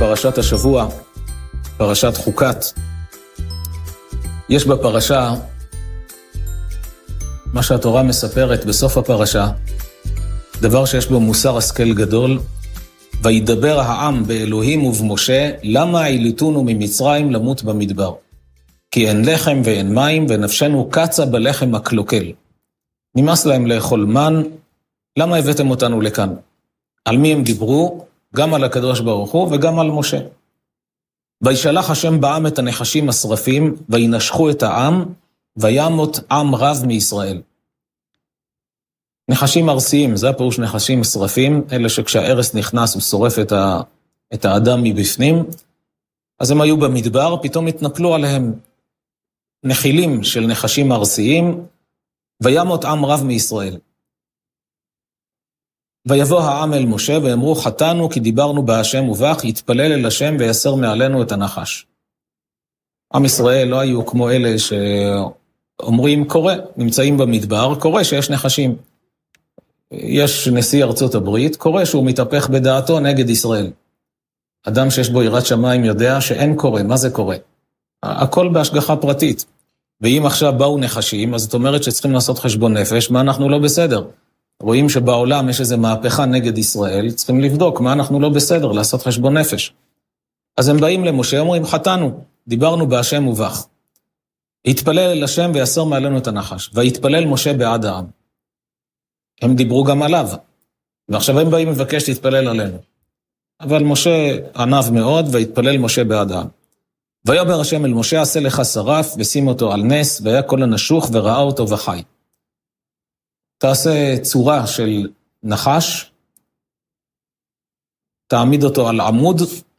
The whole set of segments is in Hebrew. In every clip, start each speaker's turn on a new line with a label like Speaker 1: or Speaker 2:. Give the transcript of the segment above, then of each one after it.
Speaker 1: בפרשת השבוע, פרשת חוקת. יש בפרשה מה שהתורה מספרת בסוף הפרשה, דבר שיש בו מוסר השכל גדול. וידבר העם באלוהים ובמשה, למה העליתונו ממצרים למות במדבר? כי אין לחם ואין מים, ונפשנו קצה בלחם הקלוקל. נמאס להם לאכול מן, למה הבאתם אותנו לכאן? על מי הם דיברו? גם על הקדוש ברוך הוא וגם על משה. וישלח השם בעם את הנחשים השרפים, וינשכו את העם, וימות עם רב מישראל. נחשים ארסיים, זה הפירוש נחשים שרפים, אלה שכשהארס נכנס הוא שורף את האדם מבפנים, אז הם היו במדבר, פתאום התנפלו עליהם נחילים של נחשים ארסיים, וימות עם רב מישראל. ויבוא העם אל משה ואמרו, חטאנו כי דיברנו בהשם ובך, יתפלל אל השם ויסר מעלינו את הנחש. עם ישראל לא היו כמו אלה שאומרים, קורה, נמצאים במדבר, קורה שיש נחשים. יש נשיא ארצות הברית, קורה שהוא מתהפך בדעתו נגד ישראל. אדם שיש בו יראת שמיים יודע שאין קורה, מה זה קורה? הכל בהשגחה פרטית. ואם עכשיו באו נחשים, אז זאת אומרת שצריכים לעשות חשבון נפש, מה אנחנו לא בסדר. רואים שבעולם יש איזו מהפכה נגד ישראל, צריכים לבדוק מה אנחנו לא בסדר, לעשות חשבון נפש. אז הם באים למשה, אומרים, חטאנו, דיברנו בהשם ובך. יתפלל אל השם ויסר מעלינו את הנחש. ויתפלל משה בעד העם. הם דיברו גם עליו, ועכשיו הם באים מבקש להתפלל עלינו. אבל משה ענב מאוד, ויתפלל משה בעד העם. ויאמר השם אל משה, עשה לך שרף, ושים אותו על נס, והיה כל הנשוך וראה אותו וחי. תעשה צורה של נחש, תעמיד אותו על עמוד,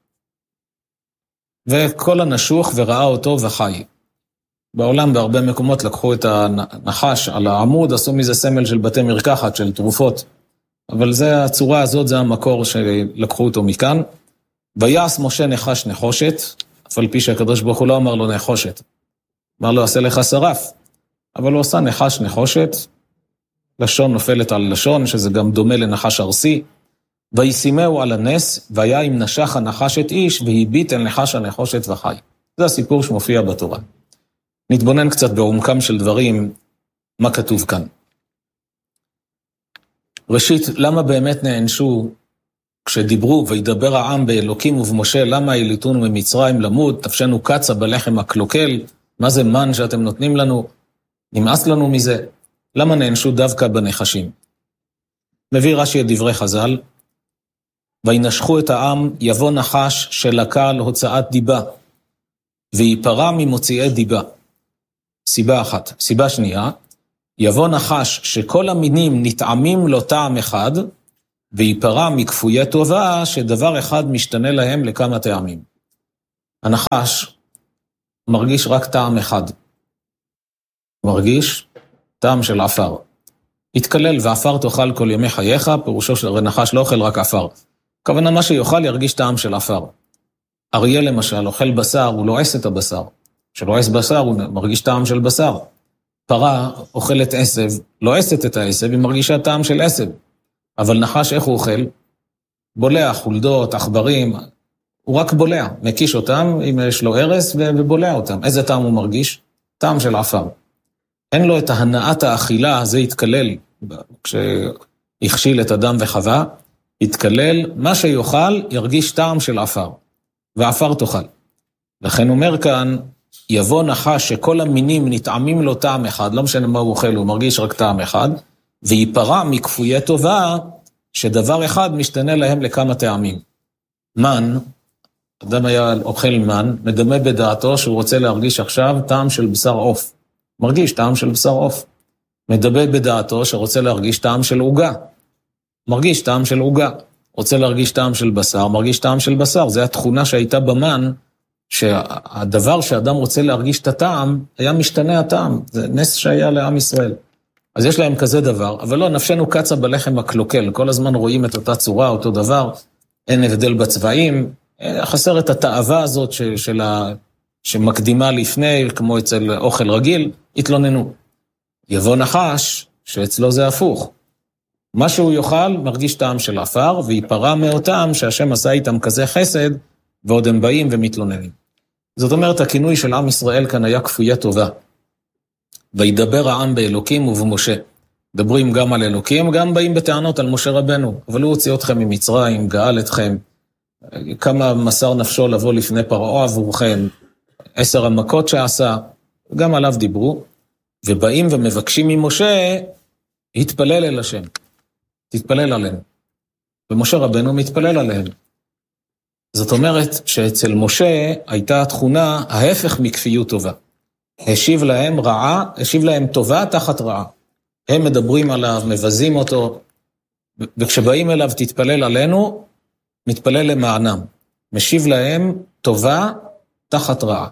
Speaker 1: וכל הנשוך וראה אותו וחי. בעולם בהרבה מקומות לקחו את הנחש על העמוד, עשו מזה סמל של בתי מרקחת, של תרופות. אבל זה, הצורה הזאת, זה המקור שלקחו אותו מכאן. ויעש משה נחש נחושת, אף על פי שהקדוש ברוך הוא לא אמר לו נחושת. אמר לו, עשה לך שרף. אבל הוא עשה נחש נחושת, לשון נופלת על לשון, שזה גם דומה לנחש ארסי. וישימהו על הנס, והיה אם נשך הנחשת איש, והביט אל נחש הנחושת וחי. זה הסיפור שמופיע בתורה. נתבונן קצת בעומקם של דברים, מה כתוב כאן. ראשית, למה באמת נענשו כשדיברו וידבר העם באלוקים ובמשה, למה העליתונו ממצרים למות, נפשנו קצה בלחם הקלוקל, מה זה מן שאתם נותנים לנו? נמאס לנו מזה. למה נענשו דווקא בנחשים? מביא רש"י את דברי חז"ל, וינשכו את העם, יבוא נחש שלקה על הוצאת דיבה, ויפרע ממוציאי דיבה. סיבה אחת. סיבה שנייה, יבוא נחש שכל המינים נטעמים לו טעם אחד, ויפרע מכפויי טובה שדבר אחד משתנה להם לכמה טעמים. הנחש מרגיש רק טעם אחד. מרגיש טעם של עפר. יתקלל ועפר תאכל כל ימי חייך, פירושו של נחש לא אוכל רק עפר. כוונה מה שיוכל ירגיש טעם של עפר. אריה למשל אוכל בשר, הוא לועס את הבשר. שלועס בשר הוא מרגיש טעם של בשר. פרה אוכלת עשב, לועסת את העשב, היא מרגישה טעם של עשב. אבל נחש איך הוא אוכל? בולע, חולדות, עכברים, הוא רק בולע, מקיש אותם, אם יש לו ערס ובולע אותם. איזה טעם הוא מרגיש? טעם של עפר. אין לו את ההנאת האכילה, זה יתקלל, כשהכשיל את אדם וחווה, יתקלל, מה שיוכל ירגיש טעם של עפר, ועפר תאכל. לכן אומר כאן, יבוא נחש שכל המינים נטעמים לו טעם אחד, לא משנה מה הוא אוכל, הוא מרגיש רק טעם אחד, ויפרע מכפויי טובה, שדבר אחד משתנה להם לכמה טעמים. מן, אדם היה אוכל מן, מדמה בדעתו שהוא רוצה להרגיש עכשיו טעם של בשר עוף. מרגיש טעם של בשר עוף. מדמה בדעתו שרוצה להרגיש טעם של עוגה. מרגיש טעם של עוגה. רוצה להרגיש טעם של בשר, מרגיש טעם של בשר. זה התכונה שהייתה במן, שהדבר שאדם רוצה להרגיש את הטעם, היה משתנה הטעם. זה נס שהיה לעם ישראל. אז יש להם כזה דבר, אבל לא, נפשנו קצה בלחם הקלוקל. כל הזמן רואים את אותה צורה, אותו דבר. אין הבדל בצבעים. חסר את התאווה הזאת שמקדימה לפני, כמו אצל אוכל רגיל, התלוננו. יבוא נחש, שאצלו זה הפוך. מה שהוא יאכל מרגיש טעם של עפר, ויפרע מאותם שהשם עשה איתם כזה חסד, ועוד הם באים ומתלוננים. זאת אומרת, הכינוי של עם ישראל כאן היה כפויה טובה. וידבר העם באלוקים ובמשה. מדברים גם על אלוקים, גם באים בטענות על משה רבנו. אבל הוא הוציא אתכם ממצרים, גאל אתכם. כמה מסר נפשו לבוא לפני פרעה עבורכם. 10 המכות שעשה, גם עליו דיברו. ובאים ומבקשים ממשה, התפלל אל השם. תתפלל עליהם. ומשה רבנו מתפלל עליהם. זאת אומרת שאצל משה הייתה התכונה ההפך מכפיות טובה. השיב להם טובה תחת רעה. הם מדברים עליו, מבזים אותו, וכשבאים אליו תתפלל עלינו, מתפלל למענם. משיב להם טובה תחת רעה.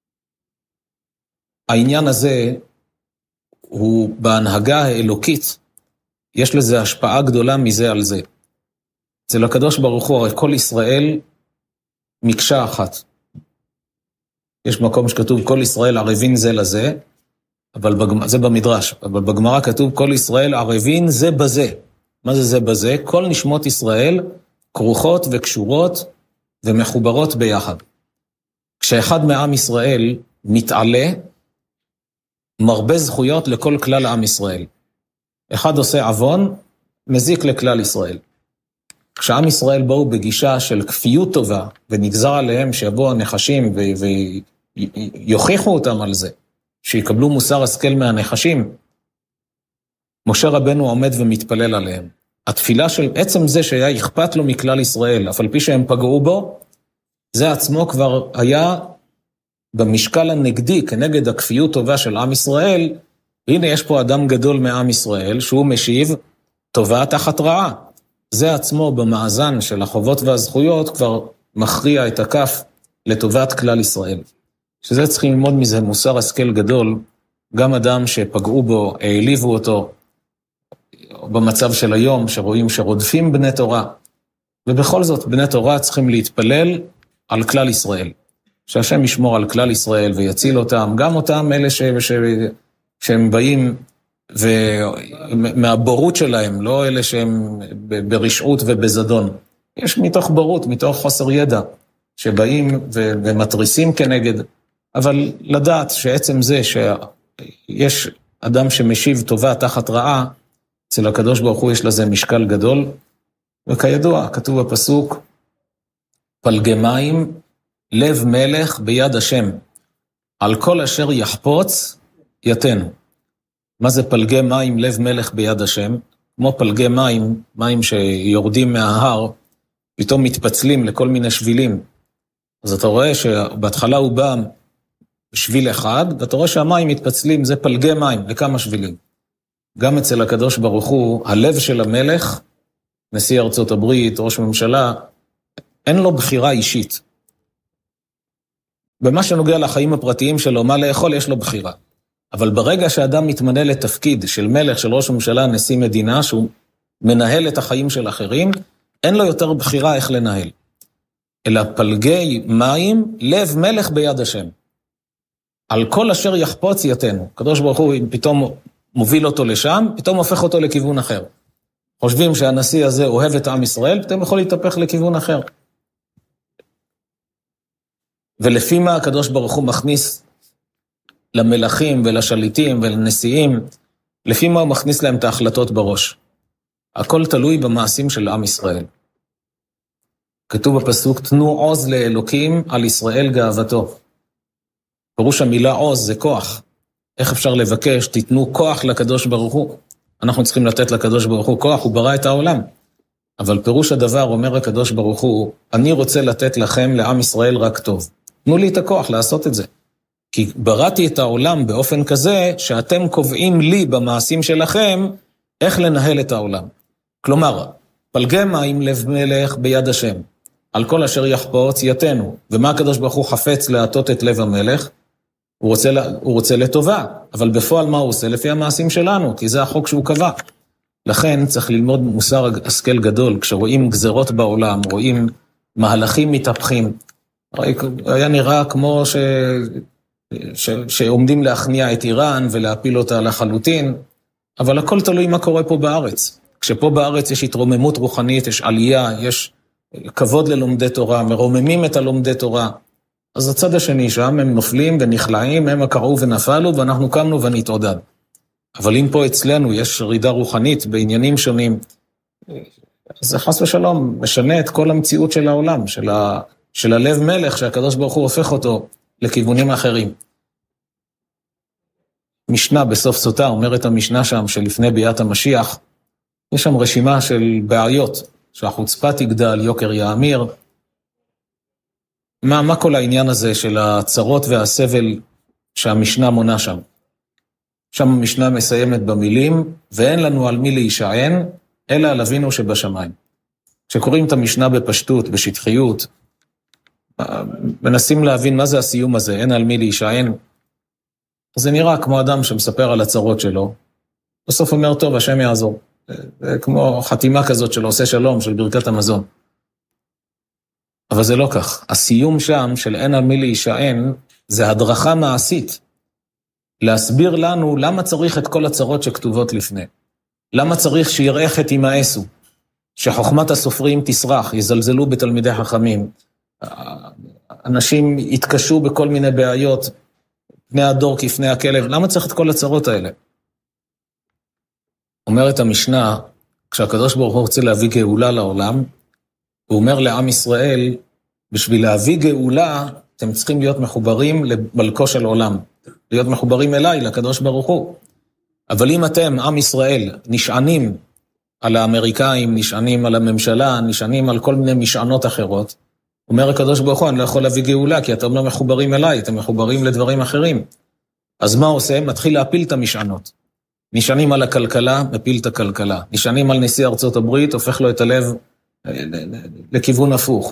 Speaker 1: העניין הזה הוא בהנהגה האלוקית, יש לזה השפעה גדולה מזה על זה. אצל הקדוש ברוך הוא, הרי כל ישראל מקשה אחת. יש מקום שכתוב כל ישראל ערבין זה לזה, זה במדרש, אבל בגמרא כתוב כל ישראל ערבין זה בזה. מה זה בזה? כל נשמות ישראל כרוכות וקשורות ומחוברות ביחד. כשאחד מעם ישראל מתעלה, מרבה זכויות לכל כלל עם ישראל. אחד עושה עוון, מזיק לכלל ישראל. כשעם ישראל באו בגישה של כפיות טובה, ונגזר עליהם שיבואו הנחשים ויוכיחו אותם על זה, שיקבלו מוסר השכל מהנחשים, משה רבנו עומד ומתפלל עליהם. התפילה של עצם זה שהיה אכפת לו מכלל ישראל, אף על פי שהם פגעו בו, זה עצמו כבר היה במשקל הנגדי כנגד הכפיות טובה של עם ישראל. הנה יש פה אדם גדול מעם ישראל, שהוא משיב טובה תחת רעה. זה עצמו במאזן של החובות והזכויות כבר מכריע את הכף לטובת כלל ישראל. שזה צריכים ללמוד מזה מוסר השכל גדול, גם אדם שפגעו בו, העליבו אותו, במצב של היום שרואים שרודפים בני תורה, ובכל זאת בני תורה צריכים להתפלל על כלל ישראל. שהשם ישמור על כלל ישראל ויציל אותם, גם אותם אלה שהם באים מהבורות שלהם, לא אלה שהם ברשעות ובזדון. יש מתוך בורות, מתוך חוסר ידע, שבאים ומטריסים כנגד, אבל לדעת שעצם זה שיש אדם שמשיב טובה תחת רעה, אצל הקדוש ברוך הוא יש לזה משקל גדול, וכידוע, כתוב בפסוק, פלגי מים, לב מלך ביד השם, על כל אשר יחפוץ יתנו. מה זה פלגי מים, לב מלך ביד השם? כמו פלגי מים, מים שיורדים מההר, פתאום מתפצלים לכל מיני שבילים. אז אתה רואה שבהתחלה הוא בא בשביל אחד, ואתה רואה שהמים מתפצלים, זה פלגי מים לכמה שבילים. גם אצל הקדוש ברוך הוא, הלב של המלך, נשיא ארצות הברית, ראש ממשלה, אין לו בחירה אישית. במה שנוגע לחיים הפרטיים שלו, מה לאכול, יש לו בחירה. אבל ברגע שאדם מתמנה לתפקיד של מלך, של ראש ממשלה, נשיא מדינה, שהוא מנהל את החיים של אחרים, אין לו יותר בחירה איך לנהל. אלא פלגי מים, לב מלך ביד השם. על כל אשר יחפוץ יתנו. הקדוש ברוך הוא פתאום מוביל אותו לשם, פתאום הופך אותו לכיוון אחר. חושבים שהנשיא הזה אוהב את עם ישראל, פתאום יכול להתהפך לכיוון אחר. ולפי מה הקדוש ברוך הוא מכניס למלכים ולשליטים ולנשיאים, לפי מה הוא מכניס להם את ההחלטות בראש. הכל תלוי במעשים של עם ישראל. כתוב בפסוק, תנו עוז לאלוקים על ישראל גאוותו. פירוש המילה עוז זה כוח. איך אפשר לבקש? תיתנו כוח לקדוש ברוך הוא. אנחנו צריכים לתת לקדוש ברוך הוא כוח, הוא ברא את העולם. אבל פירוש הדבר אומר הקדוש ברוך הוא, אני רוצה לתת לכם לעם ישראל רק טוב. תנו לי את הכוח לעשות את זה. כי בראתי את העולם באופן כזה, שאתם קובעים לי במעשים שלכם, איך לנהל את העולם. כלומר, פלגי מים לב מלך ביד השם. על כל אשר יחפוץ יתנו. ומה הקדוש ברוך הוא חפץ להטות את לב המלך? הוא רוצה לטובה. אבל בפועל מה הוא עושה? לפי המעשים שלנו, כי זה החוק שהוא קבע. לכן צריך ללמוד מוסר השכל גדול, כשרואים גזרות בעולם, רואים מהלכים מתהפכים. היה נראה כמו שעומדים להכניע את איראן ולהפיל אותה לחלוטין, אבל הכל תלוי מה קורה פה בארץ. כשפה בארץ יש התרוממות רוחנית, יש עלייה, יש כבוד ללומדי תורה, מרוממים את הלומדי תורה. אז הצד השני שם, הם נופלים ונכלאים, הם קראו ונפלו, ואנחנו קמנו ונתעודד. אבל אם פה אצלנו יש ירידה רוחנית בעניינים שונים, זה חס ושלום, משנה את כל המציאות של העולם, של הלב מלך, שהקדוש ברוך הוא הופך אותו לכיוונים אחרים. משנה בסוף סוטה, אומרת המשנה שם, שלפני ביאת המשיח, יש שם רשימה של בעיות, שהחוצפה תגדל, יוקר יאמיר. מה כל העניין הזה של הצרות והסבל שהמשנה מונה שם? שם המשנה מסיימת במילים, ואין לנו על מי להישען, אלא על אבינו שבשמיים. כשקוראים את המשנה בפשטות, בשטחיות, מנסים להבין מה זה הסיום הזה, אין על מי להישען. זה נראה כמו אדם שמספר על הצרות שלו, בסוף אומר, טוב, השם יעזור. זה כמו חתימה כזאת של עושה שלום, של ברכת המזון. אבל זה לא כך. הסיום שם של אין על מי להישען, זה הדרכה מעשית. להסביר לנו למה צריך את כל הצרות שכתובות לפני. למה צריך שיראה חטא ימאסו, שחוכמת הסופרים תסרח, יזלזלו בתלמידי חכמים, אנשים יתקשו בכל מיני בעיות, פני הדור כפני הכלב, למה צריך את כל הצרות האלה? אומרת המשנה, כשהקדוש ברוך הוא רוצה להביא גאולה לעולם, הוא אומר לעם ישראל, בשביל להביא גאולה, אתם צריכים להיות מחוברים למלכו של עולם, להיות מחוברים אליי, לקדוש ברוך הוא. אבל אם אתם, עם ישראל, נשענים על האמריקאים, נשענים על הממשלה, נשענים על כל מיני משענות אחרות, אומר הקדוש ברוך הוא, אני לא יכול להביא גאולה, כי אתם לא מחוברים אליי, אתם מחוברים לדברים אחרים. אז מה עושה? מתחיל להפיל את המשענות. נשענים על הכלכלה, מפיל את הכלכלה. נשענים על נשיא ארצות הברית, הופך לו את הלב לכיוון הפוך.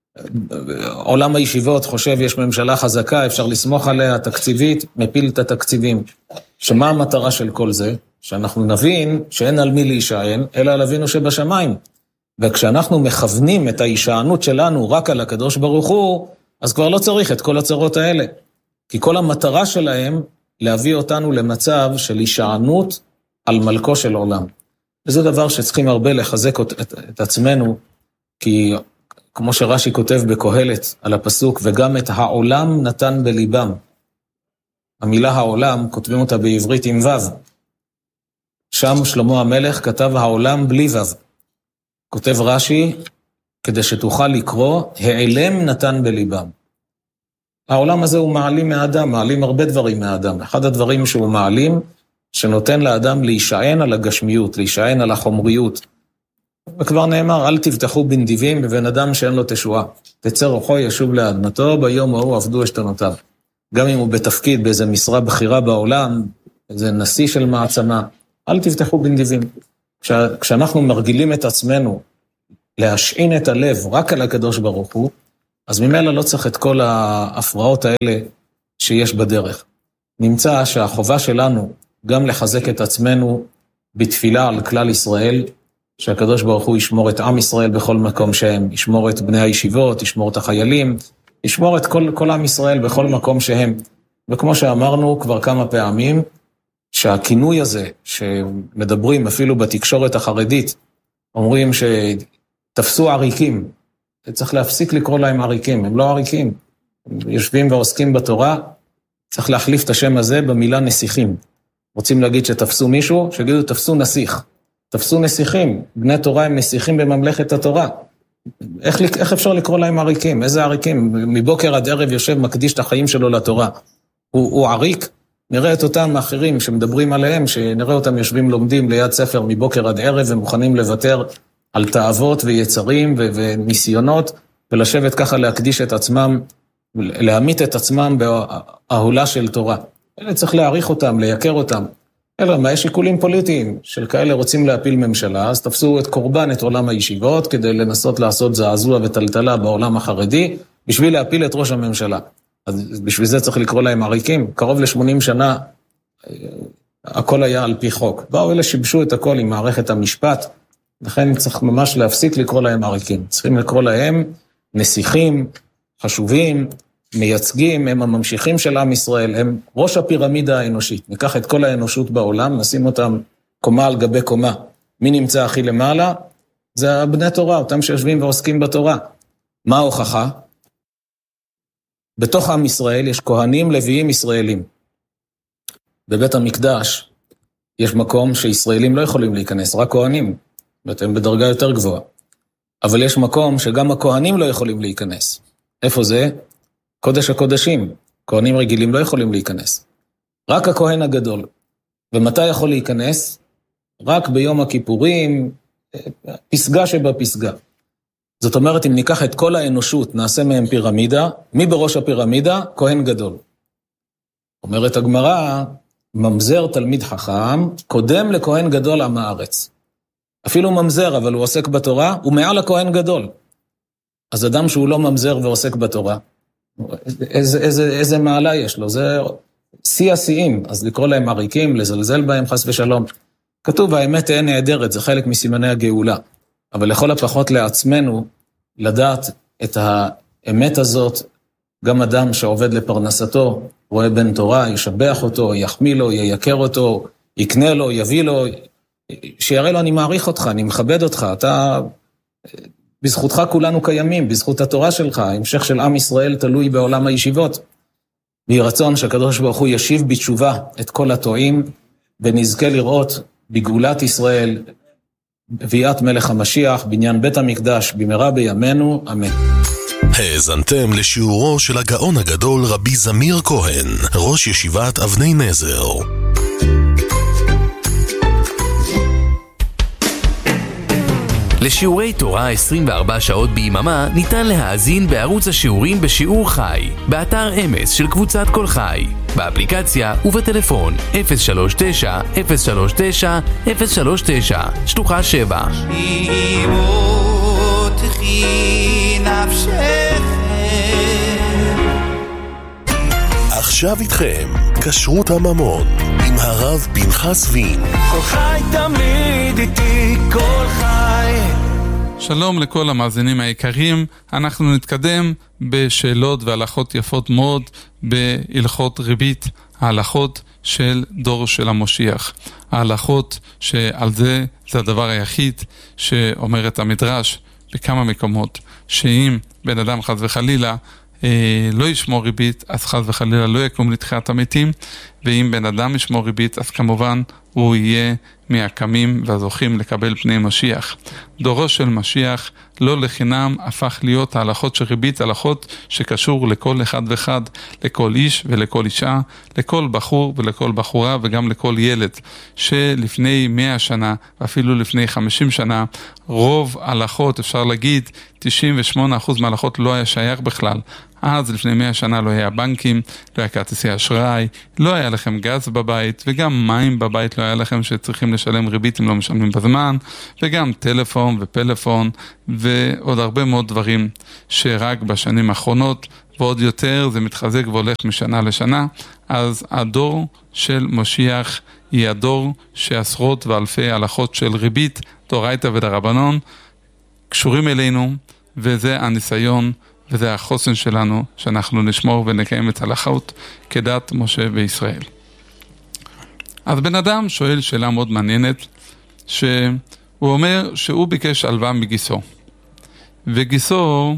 Speaker 1: עולם הישיבות חושב יש ממשלה חזקה, אפשר לסמוך עליה, תקציבית, מפיל את התקציבים. שמה המטרה של כל זה? שאנחנו נבין שאין על מי להישען, אלא על אבינו שבשמיים. וכשאנחנו מכוונים את ההישענות שלנו רק על הקדוש ברוך הוא, אז כבר לא צריך את כל הצרות האלה. כי כל המטרה שלהם להביא אותנו למצב של הישענות על מלכו של עולם. וזה דבר שצריכים הרבה לחזק את עצמנו, כי כמו שרש"י כותב בקהלת על הפסוק, וגם את העולם נתן בליבם. המילה העולם, כותבים אותה בעברית עם וו. שם שלמה המלך כתב העולם בלי וו. כותב רש"י, כדי שתוכל לקרוא, העלם נתן בליבם. העולם הזה הוא מעלים מהאדם, מעלים הרבה דברים מהאדם. אחד הדברים שהוא מעלים, שנותן לאדם להישען על הגשמיות, להישען על החומריות. וכבר נאמר, אל תבטחו בנדיבים בבן אדם שאין לו תשועה. תצא רוחו ישוב לאדמתו, ביום ההוא עבדו עשתונותיו. גם אם הוא בתפקיד באיזה משרה בכירה בעולם, איזה נשיא של מעצמה, אל תבטחו בנדיבים. כשאנחנו מרגילים את עצמנו להשעין את הלב רק על הקדוש ברוך הוא, אז ממילא לא צריך את כל ההפרעות האלה שיש בדרך. נמצא שהחובה שלנו גם לחזק את עצמנו בתפילה על כלל ישראל, שהקדוש ברוך הוא ישמור את עם ישראל בכל מקום שהם, ישמור את בני הישיבות, ישמור את החיילים, ישמור את כל עם ישראל בכל מקום שהם. וכמו שאמרנו כבר כמה פעמים, שהכינוי הזה שמדברים אפילו בתקשורת החרדית, אומרים שתפסו עריקים, צריך להפסיק לקרוא להם עריקים, הם לא עריקים, הם יושבים ועוסקים בתורה, צריך להחליף את השם הזה במילה נסיכים. רוצים להגיד שתפסו מישהו, שיגידו תפסו נסיך, תפסו נסיכים, בני תורה הם נסיכים בממלכת התורה. איך אפשר לקרוא להם עריקים? איזה עריקים? מבוקר עד ערב יושב מקדיש את החיים שלו לתורה. הוא עריק? נראה את אותם האחרים שמדברים עליהם, שנראה אותם יושבים לומדים ליד ספר מבוקר עד ערב, ומוכנים לוותר על תאוות ויצרים וניסיונות, ולשבת ככה להקדיש את עצמם, להעמיד את עצמם באהולה של תורה. אלה צריך להעריך אותם, לייקר אותם. אלא מה, יש שיקולים פוליטיים של כאלה רוצים להפיל ממשלה, אז תפסו את קורבן, את עולם הישיבות, כדי לנסות לעשות זעזוע וטלטלה בעולם החרדי, בשביל להפיל את ראש הממשלה. אז בשביל זה צריך לקרוא להם עריקים. קרוב ל-80 שנה, הכל היה על פי חוק. באו אלה שיבשו את הכל עם מערכת המשפט, לכן צריך ממש להפסיק לקרוא להם עריקים. צריכים לקרוא להם נסיכים, חשובים, מייצגים, הם הממשיכים של עם ישראל, הם ראש הפירמידה האנושית. ניקח את כל האנושות בעולם, נשים אותם קומה על גבי קומה. מי נמצא הכי למעלה? זה בני תורה, אותם שיושבים ועוסקים בתורה. מה ההוכחה? בתוך עם ישראל יש כהנים, לוויים, ישראלים. בבית המקדש יש מקום שישראלים לא יכולים להיכנס, רק כהנים, ואתם בדרגה יותר גבוהה. אבל יש מקום שגם הכהנים לא יכולים להיכנס. איפה זה? קודש הקודשים. כהנים רגילים לא יכולים להיכנס. רק הכהן הגדול. ומתי יכול להיכנס? רק ביום הכיפורים, פסגה שבפסגה. זאת אומרת, אם ניקח את כל האנושות, נעשה מהם פירמידה, מי בראש הפירמידה? כהן גדול. אומרת הגמרא, ממזר תלמיד חכם, קודם לכהן גדול עם הארץ. אפילו ממזר, אבל הוא עוסק בתורה, הוא מעל הכהן גדול. אז אדם שהוא לא ממזר ועוסק בתורה, איזה מעלה יש לו? זה שיא השיאים, אז לקרוא להם עריקים, לזלזל בהם חס ושלום. כתוב, האמת תהיה נהדרת, זה חלק מסימני הגאולה. אבל לכל הפחות לעצמנו, לדעת את האמת הזאת, גם אדם שעובד לפרנסתו, רואה בן תורה, ישבח אותו, יחמיא לו, ייקר אותו, יקנה לו, יביא לו, שיראה לו, אני מעריך אותך, אני מכבד אותך, אתה, בזכותך כולנו קיימים, בזכות התורה שלך, המשך של עם ישראל תלוי בעולם הישיבות. ויהי רצון שהקדוש ברוך הוא ישיב בתשובה את כל הטועים, ונזכה לראות בגאולת ישראל, בביאת מלך המשיח, בניין בית המקדש, במהרה בימינו, אמן.
Speaker 2: האזנתם לשיעורו של הגאון הגדול רבי זמיר כהן, ראש ישיבת אבני נזר.
Speaker 3: לשיעורי תורה 24 שעות ביממה ניתן להאזין בערוץ השיעורים בשיעור חי, באתר אמס של קבוצת כל חי, באפליקציה ובטלפון 039-039-039, שלוחה 7.
Speaker 2: עכשיו איתכם, כשרות הממון, עם הרב פנחס וין.
Speaker 4: כל חי תמיד איתי, כל חי.
Speaker 5: שלום לכל המאזינים היקרים, אנחנו נתקדם בשאלות והלכות יפות מאוד בהלכות ריבית, ההלכות של דור של המשיח. ההלכות שעל זה הדבר היחיד שאומרת המדרש בכמה מקומות, שאם בן אדם חס וחלילה לא ישמור ריבית, אז חס וחלילה לא יקום לתחיית המתים, ואם בן אדם ישמור ריבית, אז כמובן הוא יהיה מהקמים והזוכים לקבל פני משיח. דורו של משיח לא לחינם הפך להיות ההלכות של ריבית, הלכות שקשור לכל אחד ואחד, לכל איש ולכל אישה, לכל בחור ולכל בחורה וגם לכל ילד, שלפני 100 שנה ואפילו לפני 50 שנה, רוב הלכות, אפשר להגיד 98% מההלכות לא היה שייך בכלל. אז לפני 100 שנה לא היה בנקים, לא היה כרטיסי אשראי, לא היה לכם גז בבית, וגם מים בבית לא היה לכם שצריכים לשלם ריבית אם לא משלמים בזמן, וגם טלפון ופלאפון, ועוד הרבה מאוד דברים שרק בשנים האחרונות, ועוד יותר זה מתחזק והולך משנה לשנה. אז הדור של משיח היא הדור שעשרות ואלפי הלכות של ריבית, דורייתא ודרבנן, קשורים אלינו, וזה הניסיון וזה החוסן שלנו, שאנחנו נשמור ונקיים את הלכות כדת משה וישראל. אז בן אדם שואל שאלה מאוד מעניינת, שהוא אומר שהוא ביקש הלוואה מגיסו, וגיסו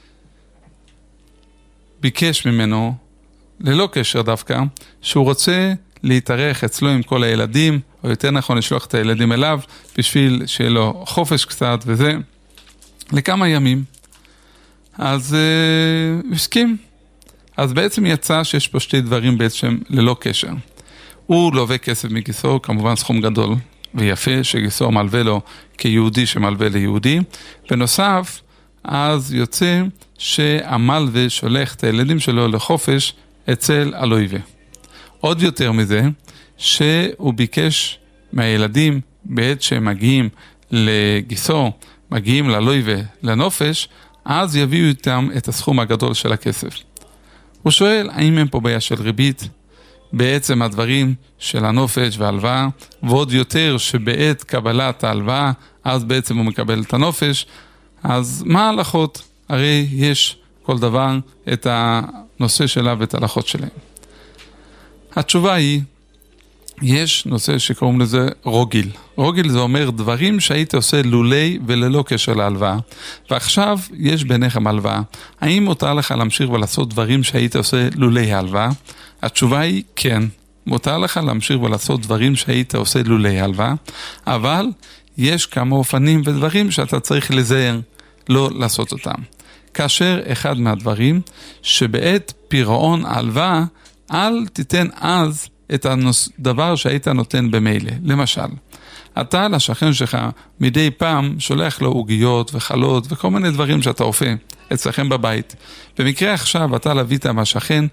Speaker 5: ביקש ממנו, ללא קשר דווקא, שהוא רוצה להתארח אצלו עם כל הילדים, או יותר נכון לשלוח את הילדים אליו, בשביל שיהיה לו חופש קצת וזה, לכמה ימים. אז הסכים. אז בעצם יצא שיש פה שתי דברים בעצם ללא קשר. הוא לווה כסף מגיסו, כמובן סכום גדול ויפה, שגיסו מלווה לו כיהודי שמלווה ליהודי. בנוסף, אז יוצא שהמלווה שולח את הילדים שלו לחופש אצל הלווה. עוד יותר מזה, שהוא ביקש מהילדים בעת שהם מגיעים לגיסו, מגיעים ללווה לנופש, אז יביאו איתם את הסכום הגדול של הכסף. הוא שואל, האם הם פה בעיה של ריבית? בעצם הדברים של הנופש וההלוואה, ועוד יותר שבעת קבלת ההלוואה, אז בעצם הוא מקבל את הנופש. אז מה ההלכות? הרי יש כל דבר את הנושא שלה ואת ההלכות שלהם. התשובה היא, יש נושא שקוראים לזה רוגיל. רוגיל זה אומר דברים שהיית עושה לולי וללא קשר להלוואה. ועכשיו יש ביניכם הלוואה. האם מותר לך להמשיך ולעשות דברים שהיית עושה לולי ההלוואה? התשובה היא כן. מותר לך להמשיך ולעשות דברים שהיית עושה לולי ההלוואה, אבל יש כמה אופנים ודברים שאתה צריך לזהר לא לעשות אותם. כאשר אחד מהדברים שבעת פירעון ההלוואה, אל תיתן אז את הדבר שהיית נותן במילא. למשל, אתה לשכן שלך מדי פעם שולח לו עוגיות וחלות וכל מיני דברים שאתה אופה אצלכם בבית. במקרה עכשיו אתה לווית מהשכן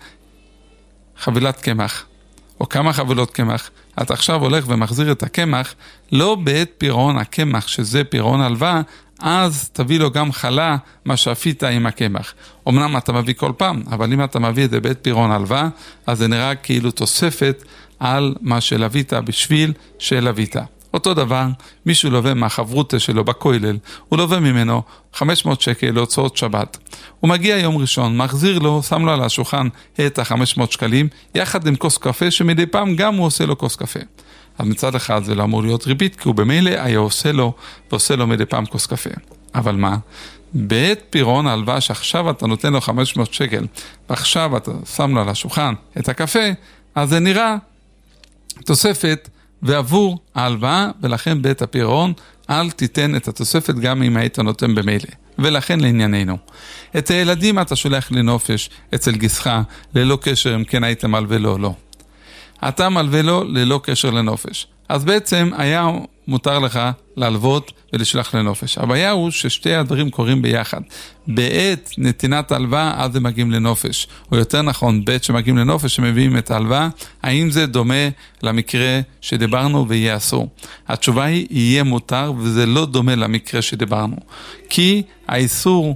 Speaker 5: חבילת קמח, או כמה חבילות קמח. אתה עכשיו הולך ומחזיר את הקמח, לא בעת פירעון הקמח, שזה פירעון הלוואה, אז תביא לו גם חלה מה שאפית עם הקמח. אמנם אתה מביא כל פעם, אבל אם אתה מביא את זה בעת פירעון הלוואה, אז זה נראה כאילו תוספת על מה שלווית בשביל שלווית. אותו דבר, מישהו לווה מהחברותה שלו בכולל, הוא לווה ממנו 500 שקל להוצאות שבת. הוא מגיע יום ראשון, מחזיר לו, שם לו על השולחן את ה-500 שקלים, יחד עם כוס קפה, שמדי פעם גם הוא עושה לו כוס קפה. אז מצד אחד זה לא אמור להיות ריבית, כי הוא במילא היה עושה לו, ועושה לו מדי פעם כוס קפה. אבל מה? בעת פירעון ההלוואה שעכשיו אתה נותן לו 500 שקל, ועכשיו אתה שם לו על השולחן את הקפה, אז זה נראה תוספת ועבור ההלוואה, ולכן בעת הפירעון אל תיתן את התוספת גם אם היית נותן במילא. ולכן לענייננו, את הילדים אתה שולח לנופש אצל גיסך ללא קשר אם כן היית מלווה לו או לא. אתה מלווה לו ללא קשר לנופש. אז בעצם היה מותר לך להלוות ולשלח לנופש. הבעיה הוא ששתי הדברים קורים ביחד. בעת נתינת ההלוואה, אז הם מגיעים לנופש. או יותר נכון, בעת שמגיעים לנופש, שמביאים את ההלוואה, האם זה דומה למקרה שדיברנו ויהיה אסור? התשובה היא, יהיה מותר, וזה לא דומה למקרה שדיברנו. כי האיסור,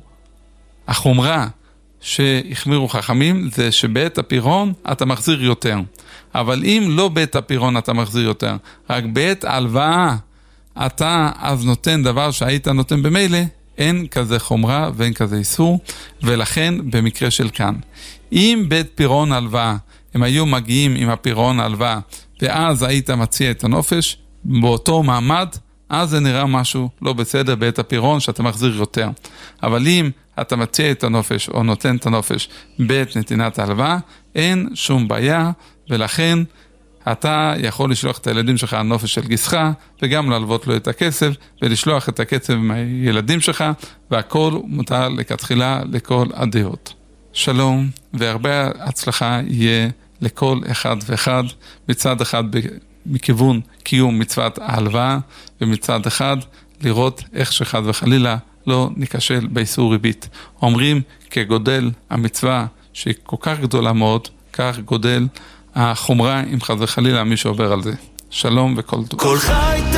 Speaker 5: החומרה שהחמירו חכמים, זה שבעת הפירעון אתה מחזיר יותר. אבל אם לא בעת הפירעון אתה מחזיר יותר, רק בעת ההלוואה אתה אז נותן דבר שהיית נותן במילא, אין כזה חומרה ואין כזה איסור, ולכן במקרה של כאן. אם בעת פירעון הלוואה הם היו מגיעים עם הפירעון הלוואה, ואז היית מציע את הנופש, באותו מעמד, אז זה נראה משהו לא בסדר בעת הפירעון שאתה מחזיר יותר. אבל אם אתה מציע את הנופש או נותן את הנופש בעת נתינת ההלוואה, אין שום בעיה, ולכן אתה יכול לשלוח את הילדים שלך על נופש של גיסך, וגם להלוות לו את הכסף, ולשלוח את הכסף עם הילדים שלך, והכל מותר לכתחילה לכל הדעות. שלום, והרבה הצלחה יהיה לכל אחד ואחד, מצד אחד מכיוון קיום מצוות ההלוואה, ומצד אחד לראות איך שחד וחלילה לא ניקשל באיסור ריבית. אומרים כגודל המצווה שהיא כל כך גדולה מאוד, כך גודל החומרה אם חד וחלילה מי שעובר על זה. שלום וכל טוב.